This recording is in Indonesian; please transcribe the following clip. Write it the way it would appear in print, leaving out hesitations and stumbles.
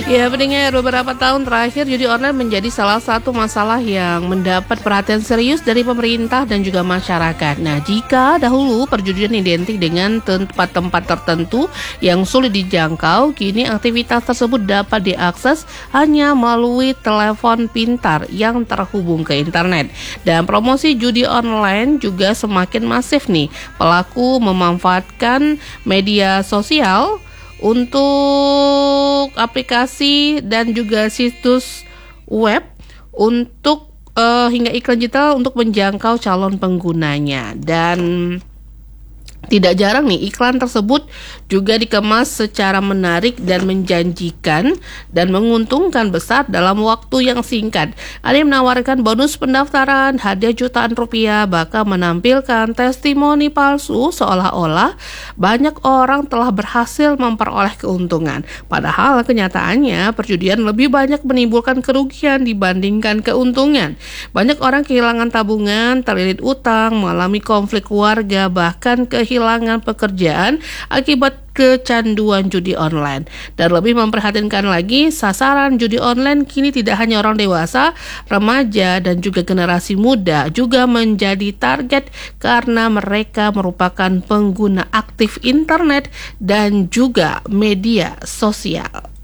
Ya, pendengar, beberapa tahun terakhir judi online menjadi salah satu masalah yang mendapat perhatian serius dari pemerintah dan juga masyarakat. Nah, jika dahulu perjudian identik dengan tempat-tempat tertentu yang sulit dijangkau, kini aktivitas tersebut dapat diakses hanya melalui telepon pintar yang terhubung ke internet. Dan promosi judi online juga semakin masif nih. Pelaku memanfaatkan media sosial untuk aplikasi dan juga situs web untuk hingga iklan digital untuk menjangkau calon penggunanya. Dan tidak jarang nih iklan tersebut juga dikemas secara menarik dan menjanjikan dan menguntungkan besar dalam waktu yang singkat. Ada yang menawarkan bonus pendaftaran, hadiah jutaan rupiah, bahkan menampilkan testimoni palsu seolah-olah banyak orang telah berhasil memperoleh keuntungan. Padahal kenyataannya perjudian lebih banyak menimbulkan kerugian dibandingkan keuntungan. Banyak orang kehilangan tabungan, terlilit utang, mengalami konflik keluarga, bahkan kehilangan pekerjaan akibat kecanduan judi online. Dan lebih memprihatinkan lagi, sasaran judi online kini tidak hanya orang dewasa, remaja, dan juga generasi muda juga menjadi target karena mereka merupakan pengguna aktif internet dan juga media sosial.